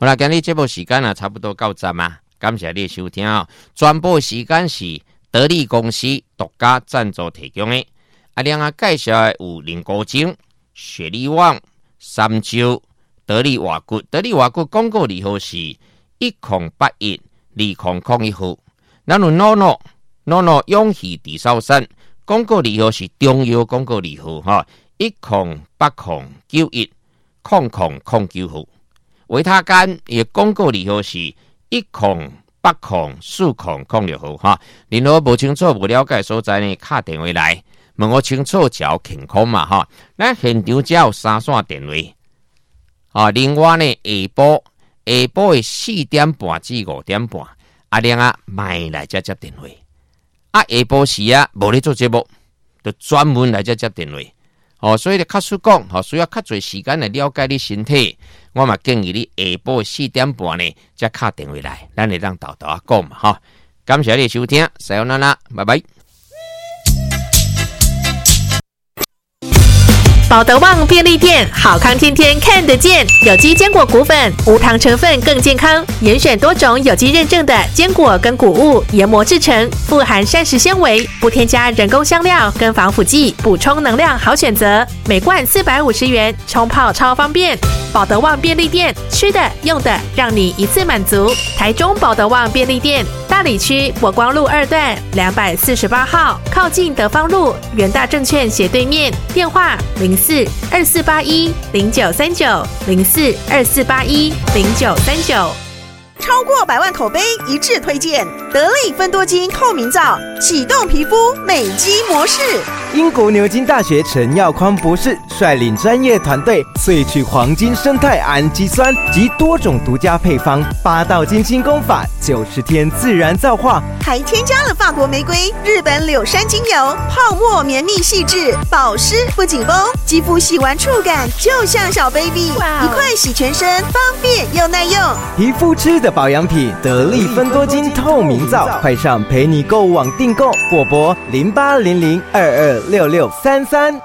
好啦，今日节目时间差不多到站啊，感谢你的收听哦。全部时间是得力公司独家赞助提供的。另外介绍的有林国精、雪力旺、三椒、得力瓦骨。得力瓦骨广告利号是1081-2001号。咱有 NONO 勇气地烧山广告利号是中药广告利号哈，1080910009号。维他干也广告利号是10804006号哈。任何无清楚、无了解所在呢，打电话来问我清楚才健康嘛哈。咱现场只有3线电话啊。另外呢，下晡的4點半至5點半，阿亮啊，卖来接電話。下晡時啊，無咧做節目，就專門來接電話。所以你較需講，需要較多時間來了解你身體，我嘛建議你下晡4點半呢，才打電話來，咱嚟讓豆豆啊講嘛哈。感謝你收聽，さよなら，拜拜。 保德旺便利店，好康天天看得见。有机坚果谷粉，无糖成分更健康，严选多种有机认证的坚果跟谷物研磨制成，富含膳食纤维，不添加人工香料跟防腐剂，补充能量好选择。每罐450元，冲泡超方便。保德旺便利店，吃的用的让你一次满足。台中保德旺便利店，大里区国光路2段248号，靠近德芳路元大证券斜对面。电话04-2481-0939，04-2481-0939。 超过100万口碑一致推荐，得力芬多精透明皂，启动皮肤美肌模式。 英国牛津大学陈耀匡博士率领专业团队萃取黄金生态氨基酸及多种独家配方，8道精心工法，90天自然皂化， 还添加了法国玫瑰、日本柳杉精油，泡沫绵密细致，保湿不紧绷，肌肤洗完触感就像小 baby， 一块洗全身，方便又耐用。 皮肤吃的保养品，得力芬多精透明皂，快上陪你购物网订购，或拨0800226633。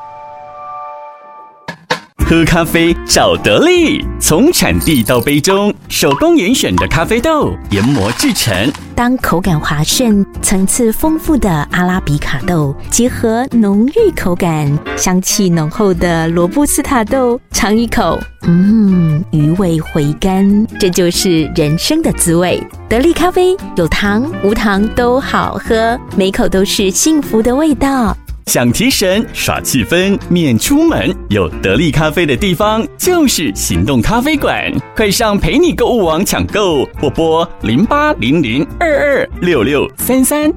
喝咖啡找得力，从产地到杯中，手工严选的咖啡豆研磨制成。 当口感滑顺、层次丰富的阿拉比卡豆结合浓郁口感、香气浓厚的罗布斯塔豆，尝一口，余味回甘，这就是人生的滋味。得力咖啡有糖无糖都好喝，每口都是幸福的味道。 想提神耍气氛免出门，有得力咖啡的地方就是行动咖啡馆，快上陪你购物网抢购，或拨0800226633。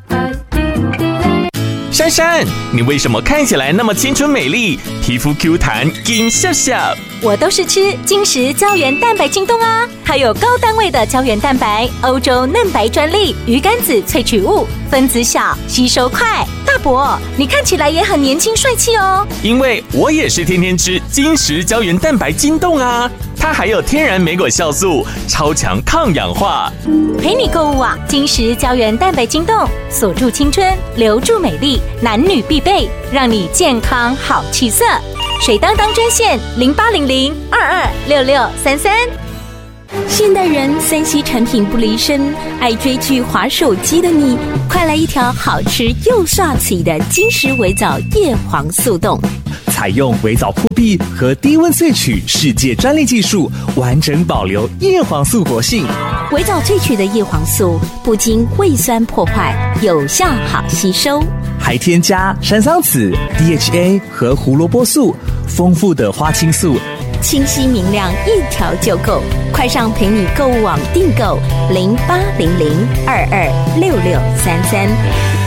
珊珊，你为什么看起来那么青春美丽，皮肤 Q 弹金笑笑？ 我都是吃金石胶原蛋白精冻啊，还有高单位的胶原蛋白，欧洲嫩白专利，鱼肝子萃取物，分子小，吸收快。大伯，你看起来也很年轻帅气哦。 因为我也是天天吃金石胶原蛋白精冻啊，它还有天然莓果酵素，超强抗氧化。 陪你购物网，金石胶原蛋白精冻，锁住青春，留住美丽，男女必备，让你健康好气色。水当当专线0800226633。 现代人3C 产品不离身，爱追剧滑手机的你，快来一条好吃又刷嘴的金石微藻叶黄素冻。 采用微藻铺壁和低温萃取世界专利技术，完整保留叶黄素活性。 微藻萃取的叶黄素不经胃酸破坏，有效好吸收， 还添加山桑子、DHA 和胡萝卜素，丰富的花青素， 清晰明亮，一条就够。快上陪你购物网订购，0800226633。